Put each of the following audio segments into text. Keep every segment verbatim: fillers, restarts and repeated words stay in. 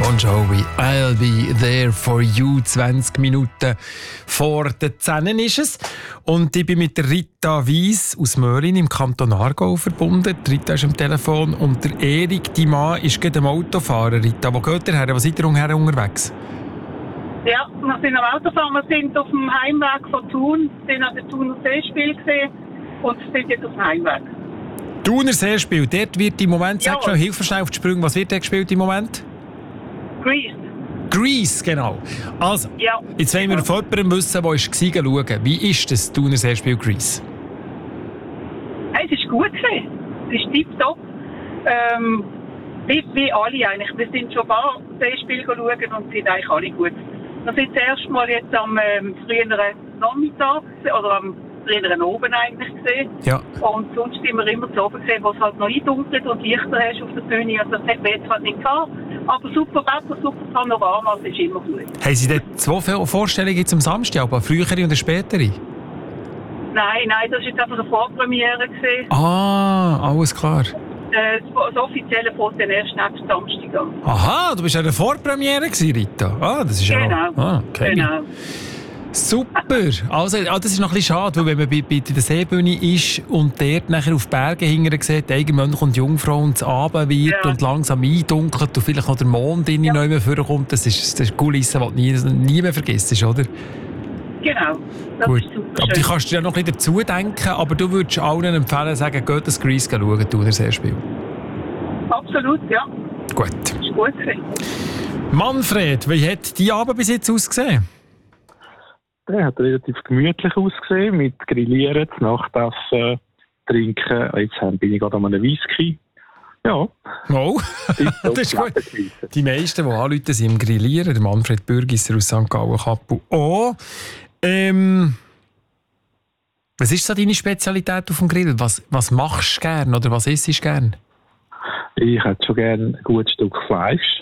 Bon Jovi, I'll be there for you. zwanzig Minuten vor den zehn ist es. Und ich bin mit der Rita Weiss aus Möhlin im Kanton Aargau verbunden. Die Rita ist am Telefon und der Erik, dein Mann, ist gerade am Autofahren. Rita, wo geht ihr her? Wo seid ihr her unterwegs? Ja, wir sind am Autofahren. Wir sind auf dem Heimweg von Thun. Wir sind an der Thuner Seespiel gesehen und sind jetzt auf dem Heimweg. Thuner Seespiel, dort wird im Moment, ja. Sag schnell, hilf mir schnell auf die Sprünge, was wird da gespielt im Moment? Grease. Grease, genau. Also, ja. Jetzt wollen wir von jemandem wissen, der war, schauen. Wie ist das Thuner Seespiel Grease? Hey, es ist gut gewesen. Es ist tipptopp. Ähm, wie, wie alle eigentlich. Wir sind schon ein paar Seespiele schauen und sind eigentlich alle gut. Wir sind das erste Mal jetzt am ähm, früheren Nachmittag oder am früheren Oben eigentlich gesehen. Ja. Und sonst sind wir immer zu oben gesehen, wo es halt noch eindunkelt und Lichter hast auf der Bühne. Also das hat wir jetzt halt nicht gehabt. Aber super Wetter, super Panorama, das ist immer gut. Haben Sie dort zwei Vorstellungen jetzt am Samstag, aber eine frühere und eine spätere? Nein, nein, das war jetzt einfach eine Vorpremiere gewesen. Ah, alles klar. Äh, das offizielle fängt dann erst nächsten Samstag an. Aha, du bist ja eine Vorpremiere gewesen, Rita. Ah, das ist genau. ja auch... Ah, okay. Genau. Super! Also, ah, das ist noch ein bisschen schade, weil wenn man bei, bei der Seebühne ist und dort nachher auf Berge hinterher sieht, Eigenmönch und Jungfrau und es Abend wird ja. und langsam eindunkelt und vielleicht noch der Mond in die ja. Neue vorkommt, das ist, das ist Kulisse, die du nie, nie mehr vergisst, oder? Genau. Das Gut. Ist super aber schön. du kannst dir ja noch ein bisschen dazu denken, aber du würdest allen empfehlen, sagen, geht das Grease schauen, du, das Seespiel. Absolut, ja. Gut. Das ist gut gewesen. Manfred, wie hat dein Abend bis jetzt ausgesehen? Der hat relativ gemütlich ausgesehen, mit Grillieren, Nachtessen, Trinken. Jetzt bin ich gerade an einem Whisky. Ja. Oh, das ist gut. Die meisten, die anrufen, sind im Grillieren. Der Manfred Bürgisser aus Sankt Gallen-Kappel. Oh, ähm, was ist so deine Spezialität auf dem Grill? Was, was machst du gerne oder was isst du gerne? Ich hätte schon gerne ein gutes Stück Fleisch.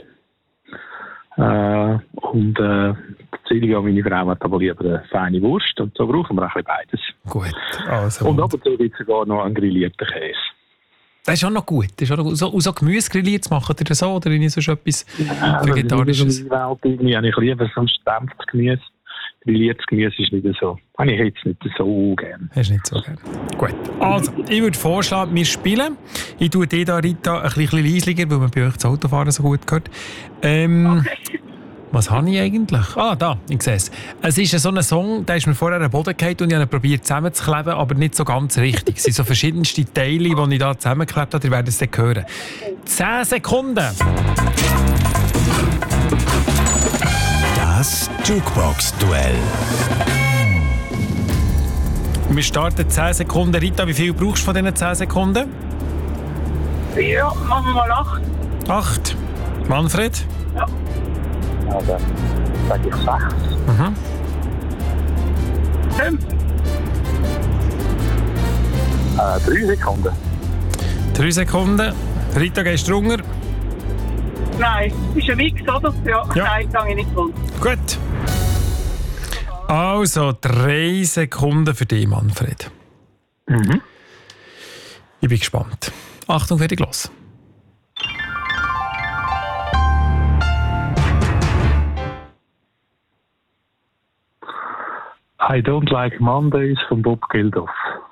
Äh, und äh, Silvia, meine Frau, hat aber lieber eine feine Wurst. Und so brauchen wir auch ein bisschen beides. Gut. Also, und ab und zu gibt es sogar noch einen grillierten Käse. Das ist auch noch gut. Das ist auch noch gut. So, so Gemüse grilliert zu machen, oder so? Oder nicht so etwas ja, Vegetarisches? In der Welt irgendwie habe ich lieber so ein gedämpftes Gemüse. Grilliertes Gemüse ist nicht so. Habe ich jetzt nicht so gerne. Hast du nicht so gerne. Gut. Also, ich würde vorschlagen, wir spielen. Ich tue dir da, Rita, ein bisschen leislicher, weil man bei euch das Autofahren so gut hört. Ähm, okay. Was habe ich eigentlich? Ah, da, ich sehe es. Es ist so ein Song, der ist mir vorher am Boden gefallen und ich habe ihn probiert zusammenzukleben, aber nicht so ganz richtig. Es sind so verschiedenste Teile, die ich da zusammengeklebt habe. Ihr werdet es dann hören. Zehn Sekunden. Das Jukebox-Duell. Wir starten zehn Sekunden. Rita, wie viel brauchst du von diesen zehn Sekunden? Ja, machen wir mal acht. acht. Manfred? Ja. Ja, dann sage ich sechs. Mhm. fünf. Äh, drei Sekunden. drei Sekunden. Rita, gehst du runter? Nein, das ist ein Mix, oder? Ja, ja. Nein, gehe ich nicht runter. Gut. Also, drei Sekunden für dich, Manfred. Mhm. Ich bin gespannt. Achtung, fertig, los. I Don't Like Mondays von Bob Geldof.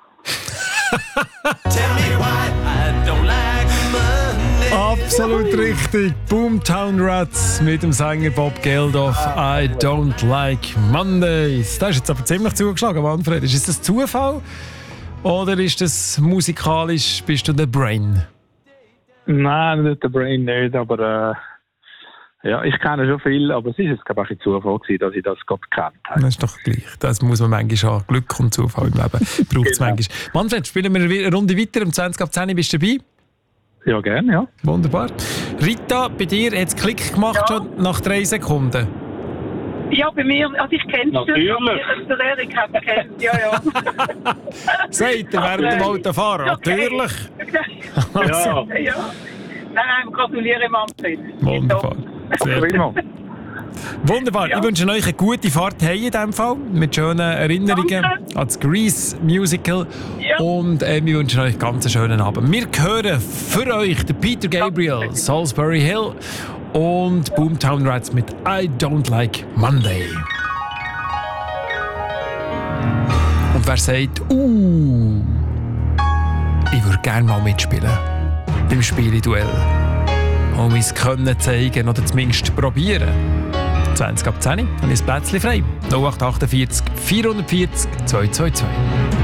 Absolut richtig. Boomtown Rats mit dem Sänger Bob Geldof. I Don't Like Mondays. Das ist jetzt aber ziemlich zugeschlagen, Manfred. Ist das Zufall? Oder ist das musikalisch, bist du der Brain? Nein, nicht der Brain nicht, aber äh, ja, ich kenne schon viel, aber es ist jetzt glaube ich ein Zufall gewesen, dass ich das gerade gekannt habe. Das ist doch gleich. Das muss man manchmal haben. Glück und Zufall im Leben braucht es genau. manchmal. Manfred, spielen wir eine Runde weiter. Um zwanzig ab zehn bist du dabei? Ja, gerne, ja. Wunderbar. Rita, bei dir hat es Klick gemacht ja. schon nach drei Sekunden. Ja, bei mir, also ich kenne es. Natürlich. Der Erik hat es kennt, ja, ja. Seid ihr während dem Autofahren? Okay. Natürlich. Also. Ja. ja. Nein, nein, gratuliere Manfred. Wunderbar. Sehr prima. Wunderbar. Ja. Ich wünsche euch eine gute Fahrt heim in diesem Fall. Mit schönen Erinnerungen Danke. an das Grease Musical. Ja. Und äh, wir wünschen euch ganz einen schönen Abend. Wir hören für euch den Peter Gabriel, Salisbury Hill. und Boomtown Rats mit I Don't Like Monday. Und wer sagt, uh, ich würde gerne mal mitspielen beim Spiele-Duell, um mein Können zeigen oder zumindest probieren. zwanzig ab zehn habe ich ein Plätzchen frei. null acht acht vier vierhundertvierzig zweihundertzweiundzwanzig.